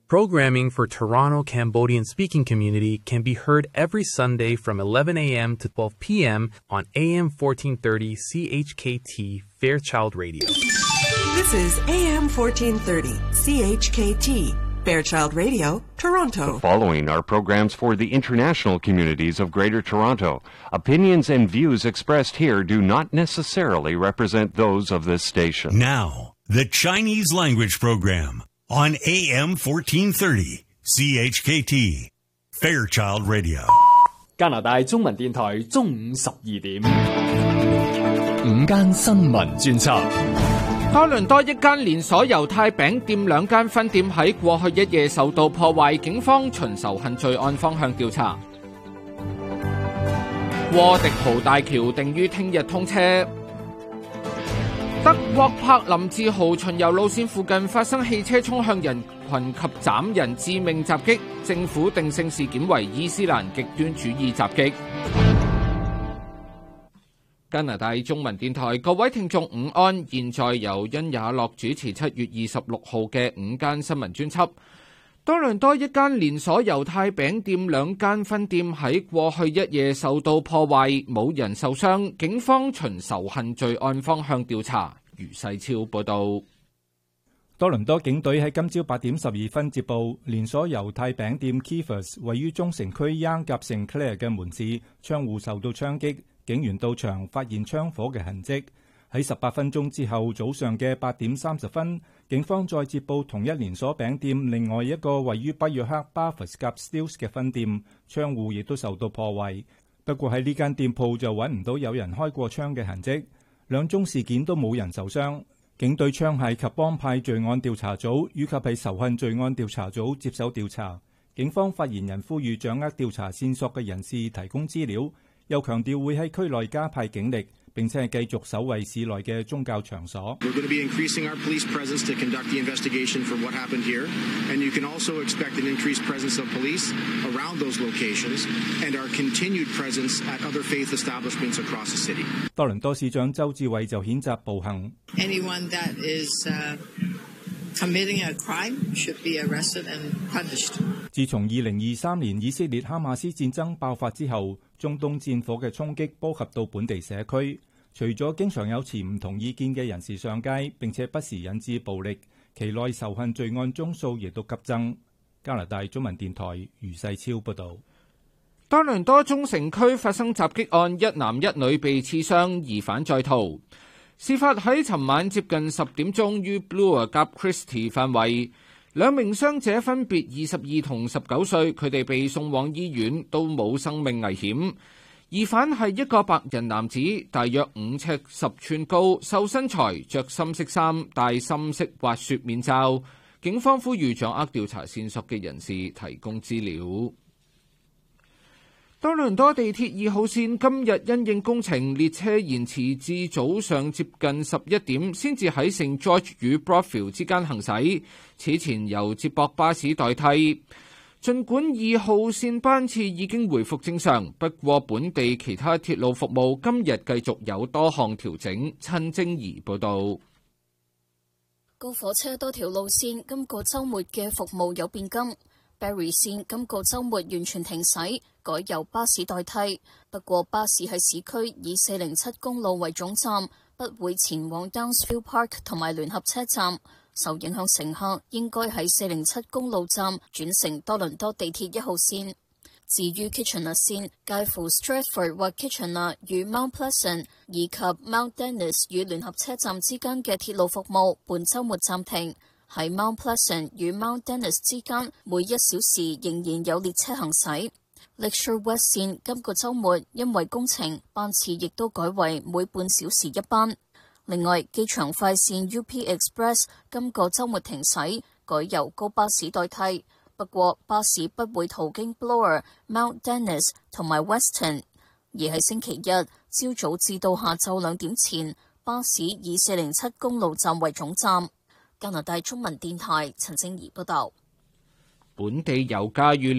Programming for Toronto Cambodian-speaking community can be heard every Sunday from 11 a.m. to 12 p.m. on AM 1430 CHKT Fairchild Radio. This is AM 1430 CHKT Fairchild Radio, Toronto. The following are programs for the international communities of Greater Toronto. Opinions and views expressed here do not necessarily represent those of this station. Now, the Chinese language program on AM 1430 CHKT Fairchild Radio. 加拿大中文電台中午12點，午間新聞專輯。 多倫多一間連鎖猶太餅店2間分店喺過去一夜受到破壞，警方循仇恨罪案方向調查。窩迪豪大橋定於聽日通車。德國柏林自豪巡遊路線附近發生汽車衝向人群及斬人致命襲擊，政府定性事件為伊斯蘭極端主義襲擊。加拿大中文電台，各位聽眾午安，現在由殷也樂主持7月26號嘅午間新聞專輯。多倫多一間連鎖猶太餅店2間分店喺過去一夜受到破壞，冇人受傷，警方循仇恨罪案方向調查。余世超報道。 多倫多警隊喺今朝8點12分接報，連鎖猶太餅店 Kiefer's 位於中城區 Yonge 及 Sinclair 嘅門市窗戶受到槍擊，警員到場發現槍火嘅痕跡。喺18分鐘之後，早上嘅8點30分，警方再接報同一連鎖餅店另外一個位於北約克 Barfoot's 及 Steeles 嘅分店，窗戶亦都受到破壞。不過喺呢間店鋪就揾唔到有人開過槍嘅痕跡，兩宗事件都冇人受傷。警隊槍械及幫派罪案調查組以及係仇恨罪案調查組接手調查。警方發言人呼籲掌握調查線索嘅人士提供資料，又強調會喺區內加派警力，並且係繼續守衛市內嘅宗教場所。 We're going to be increasing our police presence to conduct the investigation for what happened here, and you can also expect an increased presence of police around those locations and our continued presence at other faith establishments across the city. 多倫多市長周志偉就譴責暴行。 Anyone that is committing a crime should be arrested and punished. 自從2023年以色列哈馬斯戰爭爆發之後，中東戰火嘅衝擊波及到本地社區，除咗經常有持唔同意見嘅人士上街，並且不時引致暴力，期內仇恨罪案宗數亦都急增。加拿大中文電台余世超報導。 多倫多中城區發生襲擊案，一男一女被刺傷，疑犯在逃。事發喺尋晚接近10點鐘於 Bloor 及 Christie 範圍。2名傷者分別22同19歲，佢哋被送往醫院，都冇生命危險。疑犯係一個白人男子，大約5尺10寸高，瘦身材，着深色衫，戴深色滑雪面罩。警方呼籲掌握調查線索嘅人士提供資料。多倫多地鐵2號線今日因應工程，列車延遲至早上接近11點，先至喺聖 George 與 Broadfield 之間行駛。此前由接駁巴士代替。儘管2號線班次已經回復正常，不過本地其他鐵路服務今日繼續有多項調整。陳晶儀報導。 高火車多條路線今個週末嘅服務有變更。Barrie 線今個週末完全停駛，改由巴士代替。不過巴士喺市區以407公路為總站，不會前往 Downsville Park 同埋聯合車站。受影響乘客應該喺407公路站轉乘多倫多地鐵1號線。至於 Kitchener 線，介乎 Stratford 或 Kitchener 與 Mount Pleasant 以及 Mount Dennis 與聯合車站之間嘅鐵路服務，本週末暫停。喺 Mount Pleasant 與 Mount Dennis 之間，每1小時仍然有列車行駛。Lakeshore West 線今個週末因為工程，班次亦都改為每半小時一班。另外，機場快線 UP Express 今個週末停駛，改由高巴士代替。不過，巴士不會途經 Bloor、Mount Dennis 同埋 Weston， 而喺星期日朝早至到下晝2點前，巴士以407公路站為總站。加拿大中文電台陳晶儀報道。 本地油價預